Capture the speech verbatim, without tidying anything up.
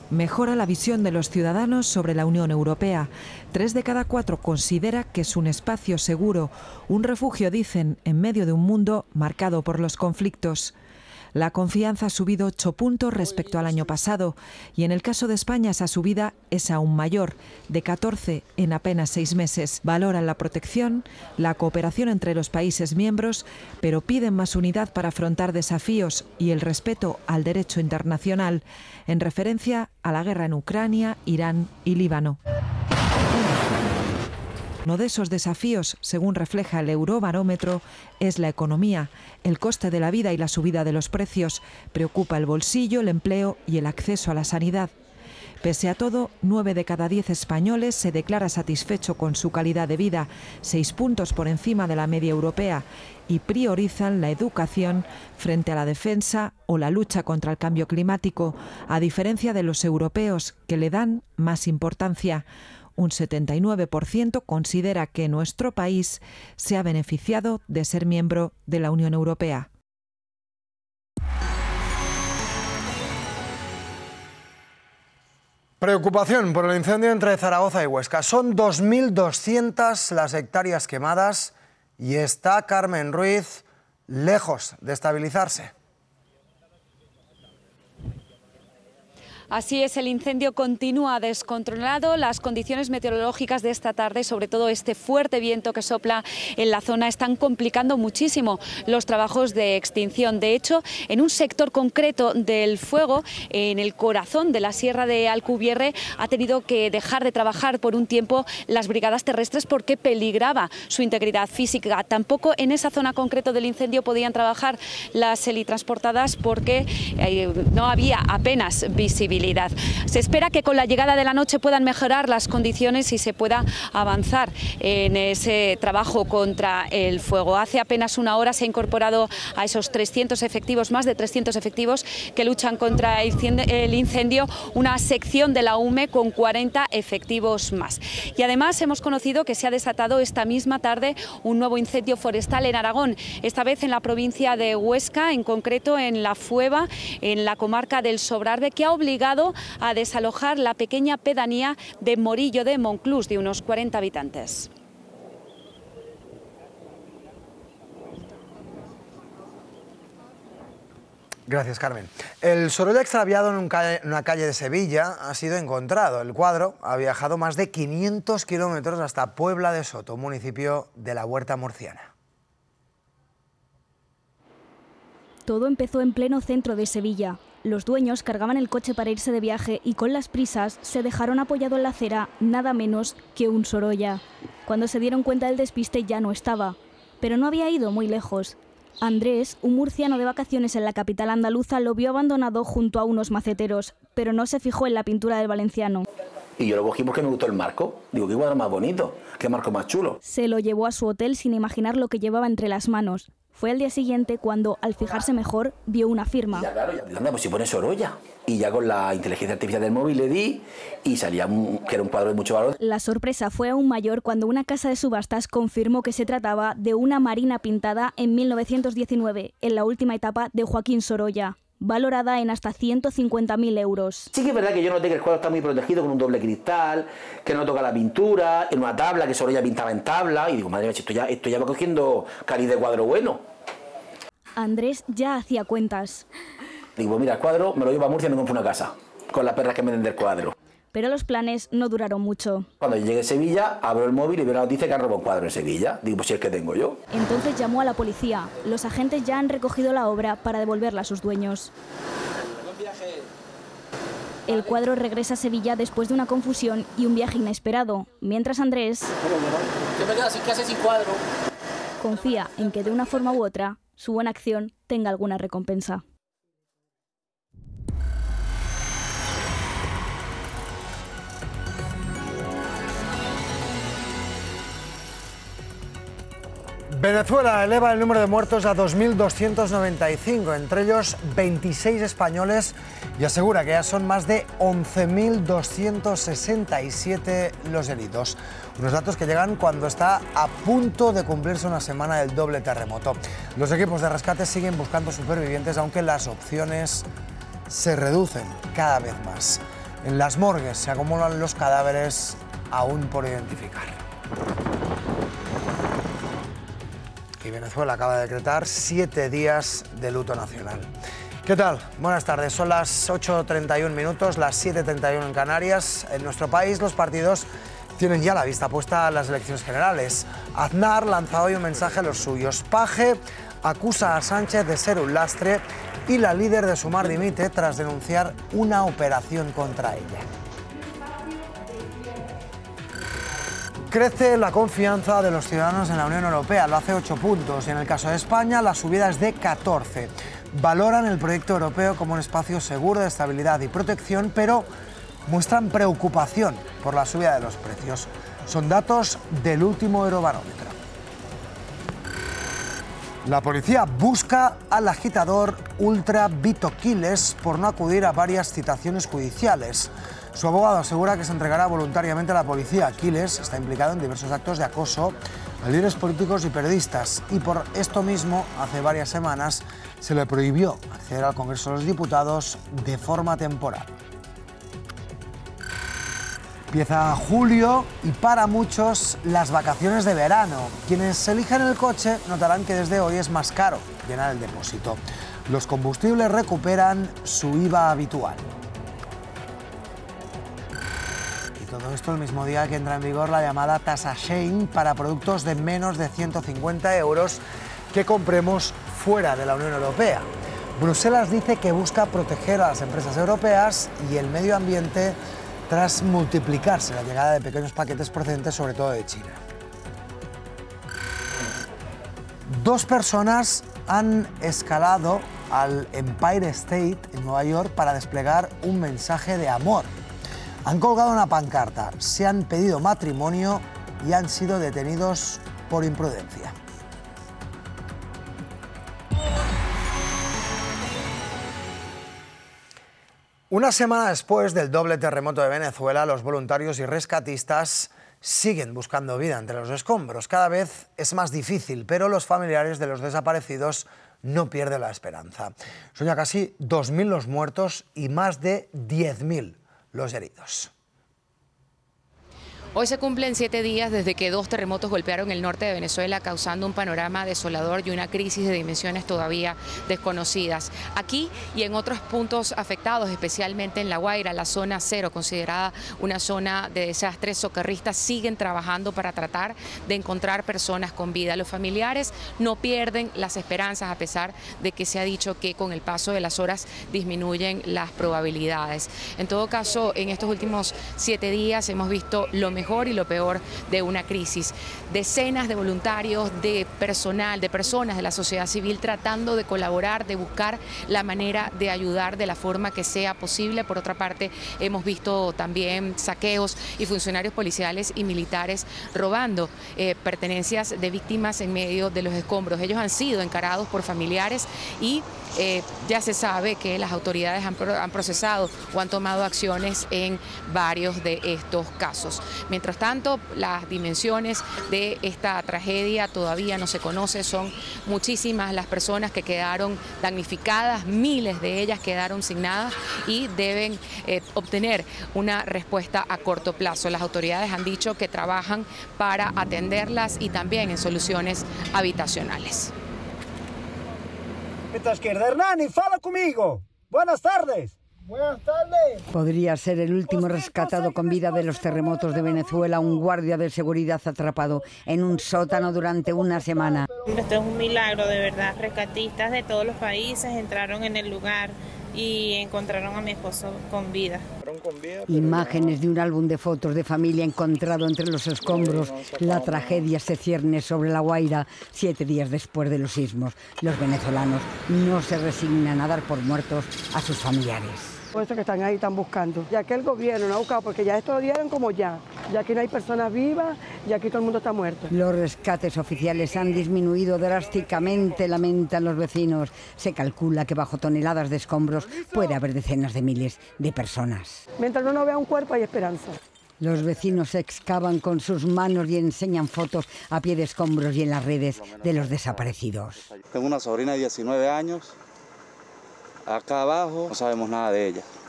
Mejora la visión de los ciudadanos sobre la Unión Europea. Tres de cada cuatro considera que es un espacio seguro, un refugio, dicen, en medio de un mundo marcado por los conflictos. La confianza ha subido ocho puntos respecto al año pasado y en el caso de España esa subida es aún mayor, de catorce en apenas seis meses. Valoran la protección, la cooperación entre los países miembros, pero piden más unidad para afrontar desafíos y el respeto al derecho internacional, en referencia a la guerra en Ucrania, Irán y Líbano. Uno de esos desafíos, según refleja el Eurobarómetro, es la economía. El coste de la vida y la subida de los precios preocupa el bolsillo, el empleo y el acceso a la sanidad. Pese a todo, nueve de cada diez españoles se declara satisfecho con su calidad de vida, seis puntos por encima de la media europea, y priorizan la educación frente a la defensa o la lucha contra el cambio climático, a diferencia de los europeos, que le dan más importancia. Un setenta y nueve por ciento considera que nuestro país se ha beneficiado de ser miembro de la Unión Europea. Preocupación por el incendio entre Zaragoza y Huesca. Son dos mil doscientas las hectáreas quemadas y está Carmen Ruiz lejos de estabilizarse. Así es, el incendio continúa descontrolado. Las condiciones meteorológicas de esta tarde, sobre todo este fuerte viento que sopla en la zona, están complicando muchísimo los trabajos de extinción. De hecho, en un sector concreto del fuego, en el corazón de la Sierra de Alcubierre, ha tenido que dejar de trabajar por un tiempo las brigadas terrestres porque peligraba su integridad física. Tampoco en esa zona concreta del incendio podían trabajar las helitransportadas porque eh, no había apenas visibilidad. Se espera que con la llegada de la noche puedan mejorar las condiciones y se pueda avanzar en ese trabajo contra el fuego. Hace apenas una hora se ha incorporado a esos trescientos efectivos, más de trescientos efectivos que luchan contra el incendio, una sección de la U M E con cuarenta efectivos más. Y además hemos conocido que se ha desatado esta misma tarde un nuevo incendio forestal en Aragón, esta vez en la provincia de Huesca, en concreto en La Fueva, en la comarca del Sobrarbe, que ha obligado a desalojar la pequeña pedanía de Morillo de Monclús, de unos cuarenta habitantes. Gracias, Carmen. El Sorolla extraviado en, un calle, en una calle de Sevilla ha sido encontrado. El cuadro ha viajado más de quinientos kilómetros hasta Puebla de Soto, municipio de la Huerta Murciana. Todo empezó en pleno centro de Sevilla. Los dueños cargaban el coche para irse de viaje y con las prisas se dejaron apoyado en la acera nada menos que un Sorolla. Cuando se dieron cuenta del despiste ya no estaba, pero no había ido muy lejos. Andrés, un murciano de vacaciones en la capital andaluza, lo vio abandonado junto a unos maceteros, pero no se fijó en la pintura del valenciano. Y yo lo cogí porque me gustó el marco. Digo, qué cuadro más bonito, qué marco más chulo. Se lo llevó a su hotel sin imaginar lo que llevaba entre las manos. Fue al día siguiente cuando, al fijarse mejor, vio una firma. Ya, claro, ya, anda, pues si pone Sorolla. Y ya con la inteligencia artificial del móvil le di y salía un, que era un cuadro de mucho valor. La sorpresa fue aún mayor cuando una casa de subastas confirmó que se trataba de una marina pintada en mil novecientos diecinueve, en la última etapa de Joaquín Sorolla, valorada en hasta ciento cincuenta mil euros. Sí que es verdad que yo noté que el cuadro está muy protegido con un doble cristal, que no toca la pintura, en una tabla, que Sorolla pintaba en tabla, y digo, madre mía, esto ya, esto ya va cogiendo cariz de cuadro bueno. Andrés ya hacía cuentas. Digo, pues mira, el cuadro me lo llevo a Murcia y me compro una casa, con las perras que me den del cuadro. Pero los planes no duraron mucho. Cuando llegué a Sevilla, abro el móvil y veo la noticia que han robado un cuadro en Sevilla. Digo, pues si es que tengo yo. Entonces llamó a la policía. Los agentes ya han recogido la obra para devolverla a sus dueños. El cuadro regresa a Sevilla después de una confusión y un viaje inesperado, mientras Andrés ¿Qué me queda sin casa y sin cuadro? confía en que de una forma u otra su buena acción tenga alguna recompensa. Venezuela eleva el número de muertos a dos mil doscientos noventa y cinco, entre ellos veintiséis españoles, y asegura que ya son más de once mil doscientos sesenta y siete los heridos. Unos datos que llegan cuando está a punto de cumplirse una semana del doble terremoto. Los equipos de rescate siguen buscando supervivientes, aunque las opciones se reducen cada vez más. En las morgues se acumulan los cadáveres aún por identificar. Y Venezuela acaba de decretar siete días de luto nacional. ¿Qué tal? Buenas tardes. Son las ocho treinta y un minutos, las siete treinta y uno en Canarias. En nuestro país los partidos tienen ya la vista puesta a las elecciones generales. Aznar lanza hoy un mensaje a los suyos. Paje acusa a Sánchez de ser un lastre y la líder de Sumar dimite tras denunciar una operación contra ella. Crece la confianza de los ciudadanos en la Unión Europea, lo hace ocho puntos, y en el caso de España la subida es de catorce. Valoran el proyecto europeo como un espacio seguro de estabilidad y protección, pero muestran preocupación por la subida de los precios. Son datos del último Eurobarómetro. La policía busca al agitador ultra Vito Quiles por no acudir a varias citaciones judiciales. Su abogado asegura que se entregará voluntariamente a la policía. Quiles está implicado en diversos actos de acoso a líderes políticos y periodistas, y por esto mismo, hace varias semanas, se le prohibió acceder al Congreso de los Diputados de forma temporal. Empieza julio y para muchos las vacaciones de verano. Quienes eligen el coche notarán que desde hoy es más caro llenar el depósito. Los combustibles recuperan su I V A habitual. Y todo esto el mismo día que entra en vigor la llamada tasa Shein para productos de menos de ciento cincuenta euros que compremos fuera de la Unión Europea. Bruselas dice que busca proteger a las empresas europeas y el medio ambiente tras multiplicarse la llegada de pequeños paquetes procedentes sobre todo de China. Dos personas han escalado al Empire State en Nueva York para desplegar un mensaje de amor. Han colgado una pancarta, se han pedido matrimonio y han sido detenidos por imprudencia. Una semana después del doble terremoto de Venezuela, los voluntarios y rescatistas siguen buscando vida entre los escombros. Cada vez es más difícil, pero los familiares de los desaparecidos no pierden la esperanza. Son ya casi dos mil los muertos y más de diez mil los heridos. Hoy se cumplen siete días desde que dos terremotos golpearon el norte de Venezuela, causando un panorama desolador y una crisis de dimensiones todavía desconocidas. Aquí y en otros puntos afectados, especialmente en La Guaira, la zona cero, considerada una zona de desastre, socorristas siguen trabajando para tratar de encontrar personas con vida. Los familiares no pierden las esperanzas, a pesar de que se ha dicho que con el paso de las horas disminuyen las probabilidades. En todo caso, en estos últimos siete días hemos visto lo mejor mejor y lo peor de una crisis. Decenas de voluntarios, de personal, de personas de la sociedad civil tratando de colaborar, de buscar la manera de ayudar de la forma que sea posible. Por otra parte, hemos visto también saqueos y funcionarios policiales y militares robando eh, pertenencias de víctimas en medio de los escombros. Ellos han sido encarados por familiares y eh, ya se sabe que las autoridades han, han procesado o han tomado acciones en varios de estos casos. Mientras tanto, las dimensiones de esta tragedia todavía no se conocen. Son muchísimas las personas que quedaron damnificadas, miles de ellas quedaron sin nada y deben eh, obtener una respuesta a corto plazo. Las autoridades han dicho que trabajan para atenderlas y también en soluciones habitacionales. Esta izquierda, Hernani, fala conmigo. Buenas tardes. Buenas tardes. Podría ser el último rescatado con vida de los terremotos de Venezuela, un guardia de seguridad atrapado en un sótano durante una semana. Esto es un milagro, de verdad. Rescatistas de todos los países entraron en el lugar y encontraron a mi esposo con vida. Imágenes de un álbum de fotos de familia encontrado entre los escombros. La tragedia se cierne sobre La Guaira siete días después de los sismos. Los venezolanos no se resignan a dar por muertos a sus familiares. Por eso que están ahí, están buscando. Ya que el gobierno no ha buscado, porque ya esto lo dieron como ya. Ya que no hay personas vivas, ya aquí todo el mundo está muerto. Los rescates oficiales han disminuido drásticamente, lamentan los vecinos. Se calcula que bajo toneladas de escombros puede haber decenas de miles de personas. Mientras uno vea un cuerpo hay esperanza. Los vecinos excavan con sus manos y enseñan fotos a pie de escombros y en las redes de los desaparecidos. Tengo una sobrina de diecinueve años. Acá abajo no sabemos nada de ella.